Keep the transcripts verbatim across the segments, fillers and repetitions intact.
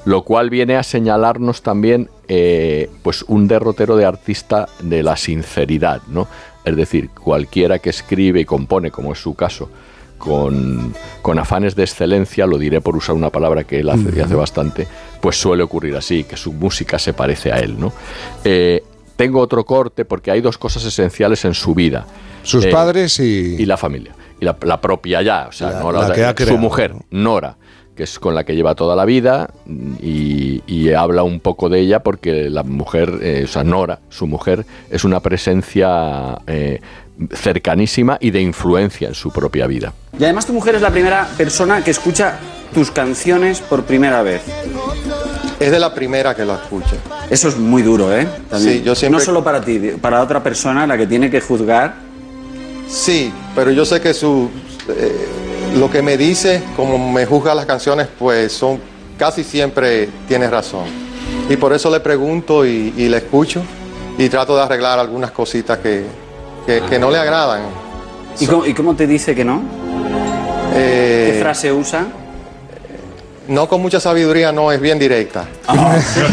lo cual viene a señalarnos también eh, pues un derrotero de artista de la sinceridad, ¿no? Es decir, cualquiera que escribe y compone, como es su caso, con, con afanes de excelencia, lo diré por usar una palabra que él hace, y hace bastante, pues suele ocurrir así, que su música se parece a él, ¿no? Eh, tengo otro corte porque hay dos cosas esenciales en su vida. Sus eh, padres y... Y la familia. Y la, la propia ya, o sea, la, no la, la que ha su creado, mujer, ¿no? Nora, que es con la que lleva toda la vida, y, y habla un poco de ella porque la mujer, eh, o sea, Nora, su mujer, es una presencia eh, cercanísima y de influencia en su propia vida. Y además tu mujer es la primera persona que escucha tus canciones por primera vez. Es de la primera que la escucha. Eso es muy duro, ¿eh? También. Sí, yo siempre... No solo para ti, para otra persona, la que tiene que juzgar. Sí, pero yo sé que su... Eh, lo que me dice, como me juzga las canciones, pues son casi siempre tiene razón. Y por eso le pregunto y, y le escucho y trato de arreglar algunas cositas que, que, que no le agradan. ¿Y cómo, ¿Y cómo te dice que no? Eh, ¿Qué frase usa? No con mucha sabiduría, no, es bien directa. Oh.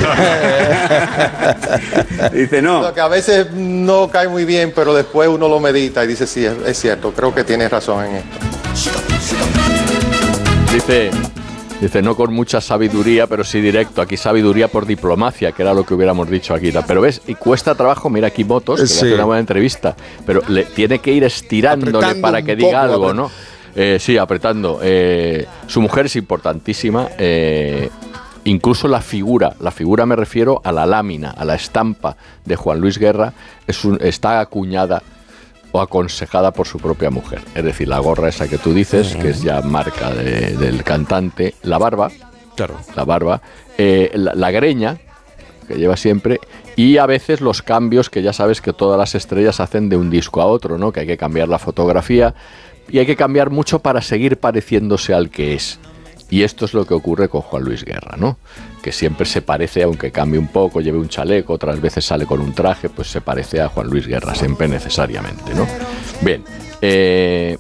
Dice no. Lo que a veces no cae muy bien, pero después uno lo medita y dice, sí, es, es cierto, creo que tienes razón en esto. Dice, dice, no con mucha sabiduría, pero sí directo. Aquí sabiduría por diplomacia, que era lo que hubiéramos dicho aquí. Pero ves, y cuesta trabajo, mira aquí Motos, que sí. Le hace una buena entrevista, pero le tiene que ir estirándole apretando para que diga poco, algo, ¿no? Eh, sí, apretando. Eh, su mujer es importantísima. Eh, incluso la figura, la figura me refiero a la lámina, a la estampa de Juan Luis Guerra, es un, está acuñada o aconsejada por su propia mujer. Es decir, la gorra esa que tú dices, uh-huh. que es ya marca de, del cantante, la barba, claro, la barba, eh, la, la greña, que lleva siempre, y a veces los cambios que ya sabes que todas las estrellas hacen de un disco a otro, ¿no? Que hay que cambiar la fotografía y hay que cambiar mucho para seguir pareciéndose al que es. Y esto es lo que ocurre con Juan Luis Guerra, ¿no? Que siempre se parece, aunque cambie un poco, lleve un chaleco, otras veces sale con un traje, pues se parece a Juan Luis Guerra, siempre necesariamente, ¿no? Bien, eh,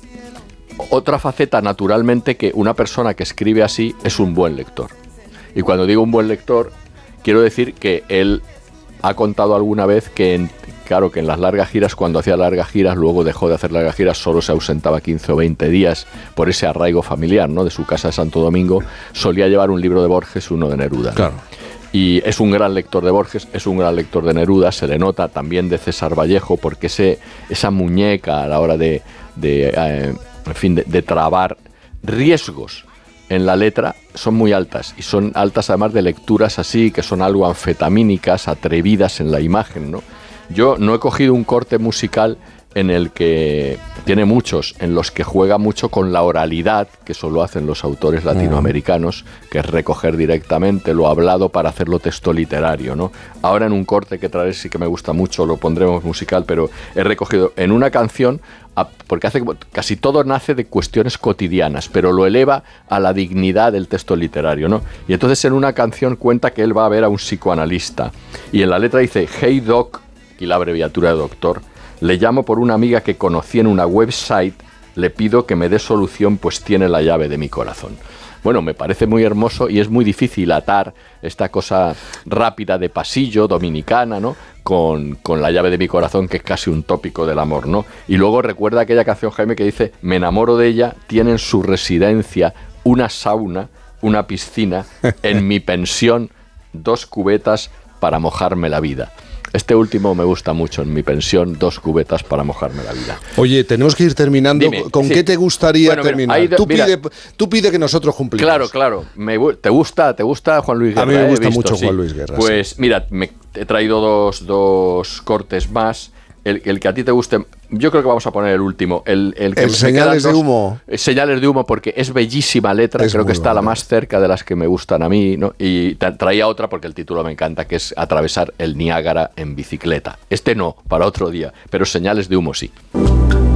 otra faceta, naturalmente, que una persona que escribe así es un buen lector. Y cuando digo un buen lector, quiero decir que él ha contado alguna vez que, en, claro, que en las largas giras, cuando hacía largas giras, luego dejó de hacer largas giras, solo se ausentaba quince o veinte días por ese arraigo familiar, ¿no? De su casa de Santo Domingo, solía llevar un libro de Borges, uno de Neruda, ¿no? Claro. Y es un gran lector de Borges, es un gran lector de Neruda, se le nota también de César Vallejo, porque ese, esa muñeca a la hora de, de eh, en fin, de, de trabar riesgos en la letra son muy altas, y son altas además de lecturas así, que son algo anfetamínicas, atrevidas en la imagen, ¿no? Yo no he cogido un corte musical en el que tiene muchos, en los que juega mucho con la oralidad, que solo hacen los autores latinoamericanos, que es recoger directamente lo hablado para hacerlo texto literario, ¿no? Ahora en un corte que traeré sí que me gusta mucho, lo pondremos musical, pero he recogido en una canción, porque hace casi todo nace de cuestiones cotidianas, pero lo eleva a la dignidad del texto literario, ¿no? Y entonces en una canción cuenta que él va a ver a un psicoanalista, y en la letra dice, hey doc, y la abreviatura de doctor, le llamo por una amiga que conocí en una website, le pido que me dé solución, pues tiene la llave de mi corazón. Bueno, me parece muy hermoso y es muy difícil atar esta cosa rápida de pasillo, dominicana, ¿no? Con, con la llave de mi corazón, que es casi un tópico del amor, ¿no? Y luego recuerda aquella canción, Jaime, que dice, me enamoro de ella, tiene en su residencia una sauna, una piscina, en mi pensión, dos cubetas para mojarme la vida. Este último me gusta mucho, en mi pensión, dos cubetas para mojarme la vida. Oye, tenemos que ir terminando. Dime, ¿Con sí. qué te gustaría bueno, terminar? Mira, tú, mira, pide, tú pide que nosotros cumplimos. Claro, claro. Me, ¿te, gusta, ¿Te gusta Juan Luis Guerra? A mí me gusta visto, mucho sí. Juan Luis Guerra. Pues sí. mira, me, he traído dos, dos cortes más. El, el que a ti te guste, yo creo que vamos a poner el último. El, el, que el Señales dos, de Humo. Señales de Humo, porque es bellísima letra, es creo que está buena. La más cerca de las que me gustan a mí, ¿no? Y traía otra porque el título me encanta, que es Atravesar el Niágara en bicicleta. Este no, para otro día, pero Señales de Humo sí.